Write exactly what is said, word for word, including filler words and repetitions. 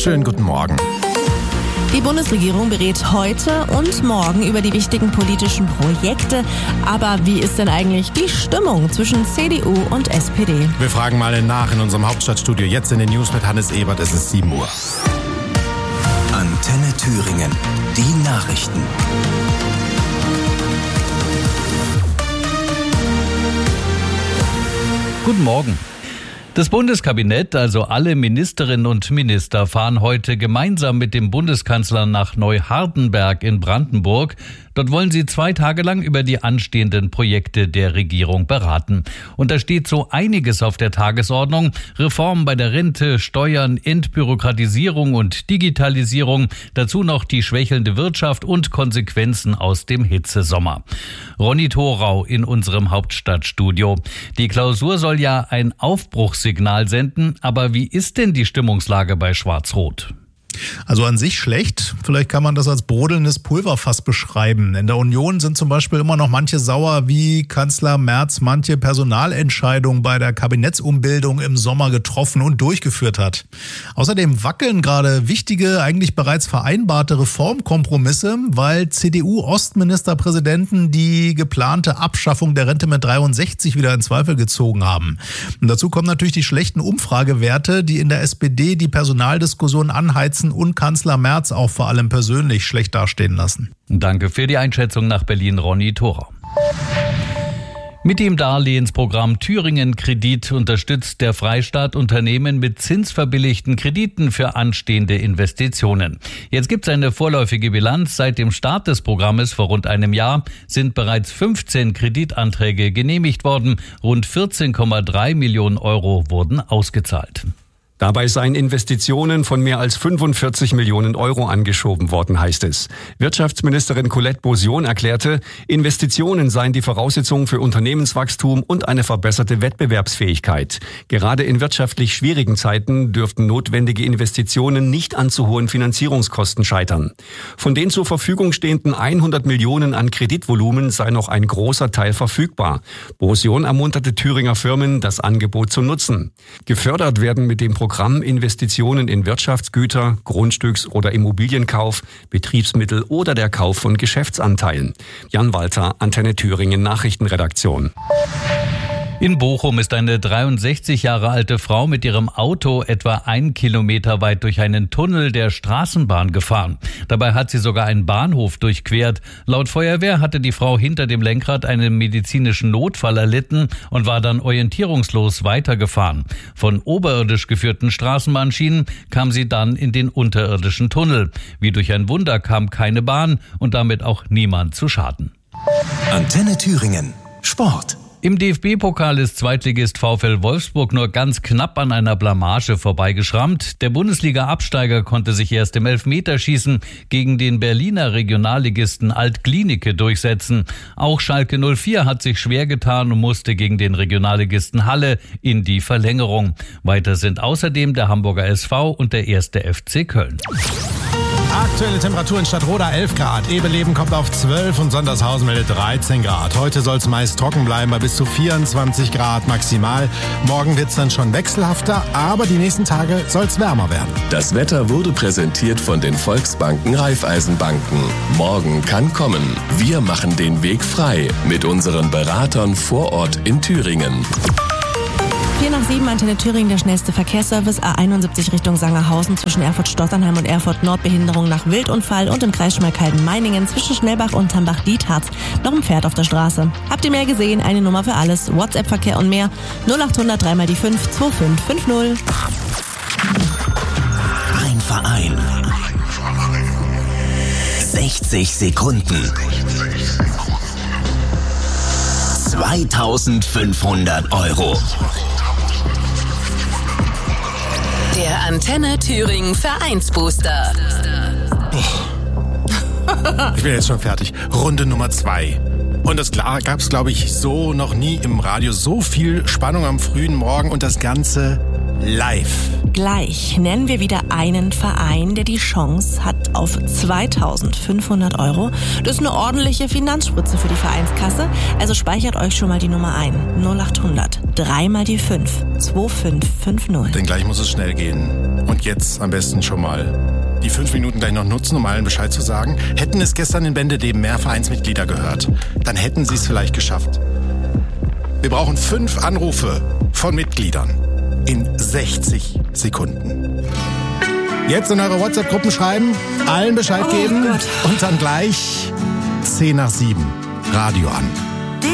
Schönen guten Morgen. Die Bundesregierung berät heute und morgen über die wichtigen politischen Projekte. Aber wie ist denn eigentlich die Stimmung zwischen C D U und S P D? Wir fragen mal nach in unserem Hauptstadtstudio. Jetzt in den News mit Hannes Ebert. Es ist sieben Uhr. Antenne Thüringen. Die Nachrichten. Guten Morgen. Das Bundeskabinett, also alle Ministerinnen und Minister, fahren heute gemeinsam mit dem Bundeskanzler nach Neuhardenberg in Brandenburg. Dort wollen sie zwei Tage lang über die anstehenden Projekte der Regierung beraten. Und da steht so einiges auf der Tagesordnung. Reformen bei der Rente, Steuern, Entbürokratisierung und Digitalisierung. Dazu noch die schwächelnde Wirtschaft und Konsequenzen aus dem Hitzesommer. Ronny Thorau in unserem Hauptstadtstudio. Die Klausur soll ja ein Aufbruchssignal senden. Aber wie ist denn die Stimmungslage bei Schwarz-Rot? Also an sich schlecht. Vielleicht kann man das als brodelndes Pulverfass beschreiben. In der Union sind zum Beispiel immer noch manche sauer, wie Kanzler Merz manche Personalentscheidungen bei der Kabinettsumbildung im Sommer getroffen und durchgeführt hat. Außerdem wackeln gerade wichtige, eigentlich bereits vereinbarte Reformkompromisse, weil C D U-Ostministerpräsidenten die geplante Abschaffung der Rente mit dreiundsechzig wieder in Zweifel gezogen haben. Und dazu kommen natürlich die schlechten Umfragewerte, die in der S P D die Personaldiskussion anheizen und Kanzler Merz auch vor allem persönlich schlecht dastehen lassen. Danke für die Einschätzung nach Berlin, Ronny Thorau. Mit dem Darlehensprogramm Thüringen Kredit unterstützt der Freistaat Unternehmen mit zinsverbilligten Krediten für anstehende Investitionen. Jetzt gibt es eine vorläufige Bilanz. Seit dem Start des Programmes vor rund einem Jahr sind bereits fünfzehn Kreditanträge genehmigt worden. Rund vierzehn Komma drei Millionen Euro wurden ausgezahlt. Dabei seien Investitionen von mehr als fünfundvierzig Millionen Euro angeschoben worden, heißt es. Wirtschaftsministerin Colette Beausion erklärte, Investitionen seien die Voraussetzung für Unternehmenswachstum und eine verbesserte Wettbewerbsfähigkeit. Gerade in wirtschaftlich schwierigen Zeiten dürften notwendige Investitionen nicht an zu hohen Finanzierungskosten scheitern. Von den zur Verfügung stehenden hundert Millionen an Kreditvolumen sei noch ein großer Teil verfügbar. Beausion ermunterte Thüringer Firmen, das Angebot zu nutzen. Gefördert werden mit dem Programm Programm Investitionen in Wirtschaftsgüter, Grundstücks- oder Immobilienkauf, Betriebsmittel oder der Kauf von Geschäftsanteilen. Jan Walter, Antenne Thüringen Nachrichtenredaktion. In Bochum ist eine dreiundsechzig Jahre alte Frau mit ihrem Auto etwa einen Kilometer weit durch einen Tunnel der Straßenbahn gefahren. Dabei hat sie sogar einen Bahnhof durchquert. Laut Feuerwehr hatte die Frau hinter dem Lenkrad einen medizinischen Notfall erlitten und war dann orientierungslos weitergefahren. Von oberirdisch geführten Straßenbahnschienen kam sie dann in den unterirdischen Tunnel. Wie durch ein Wunder kam keine Bahn und damit auch niemand zu Schaden. Antenne Thüringen. Sport. Im D F B-Pokal ist Zweitligist VfL Wolfsburg nur ganz knapp an einer Blamage vorbeigeschrammt. Der Bundesliga-Absteiger konnte sich erst im Elfmeterschießen gegen den Berliner Regionalligisten Alt-Glienicke durchsetzen. Auch Schalke null vier hat sich schwer getan und musste gegen den Regionalligisten Halle in die Verlängerung. Weiter sind außerdem der Hamburger S V und der erste F C Köln. Aktuelle Temperatur in Stadtroda elf Grad. Ebeleben kommt auf zwölf und Sondershausen meldet dreizehn Grad. Heute soll es meist trocken bleiben bei bis zu vierundzwanzig Grad maximal. Morgen wird es dann schon wechselhafter, aber die nächsten Tage soll es wärmer werden. Das Wetter wurde präsentiert von den Volksbanken Raiffeisenbanken. Morgen kann kommen. Wir machen den Weg frei mit unseren Beratern vor Ort in Thüringen. vier nach sieben, Antenne Thüringen, der schnellste Verkehrsservice. A einundsiebzig Richtung Sangerhausen zwischen Erfurt-Stotternheim und Erfurt-Nordbehinderung nach Wildunfall und im Kreis Schmalkalden-Meiningen zwischen Schnellbach und Tambach-Dietharz noch ein Pferd auf der Straße. Habt ihr mehr gesehen? Eine Nummer für alles. WhatsApp-Verkehr und mehr. null achthundert drei mal die fünf zwei fünf fünf null. Ein Verein. sechzig Sekunden. zweitausendfünfhundert Euro. Der Antenne Thüringen Vereinsbooster. Ich bin jetzt schon fertig. Runde Nummer zwei. Und das gab es, glaube ich, so noch nie im Radio. So viel Spannung am frühen Morgen und das Ganze live. Gleich nennen wir wieder einen Verein, der die Chance hat auf zweitausendfünfhundert Euro. Das ist eine ordentliche Finanzspritze für die Vereinskasse. Also speichert euch schon mal die Nummer ein. null acht hundert, drei mal die fünf, zwei fünf fünf null. Denn gleich muss es schnell gehen. Und jetzt am besten schon mal die fünf Minuten gleich noch nutzen, um allen Bescheid zu sagen. Hätten es gestern in Bendedeben mehr Vereinsmitglieder gehört, dann hätten sie es vielleicht geschafft. Wir brauchen fünf Anrufe von Mitgliedern in sechzig Sekunden. Jetzt in eure WhatsApp-Gruppen schreiben, allen Bescheid Oh geben Gott. und dann gleich zehn nach sieben Radio an.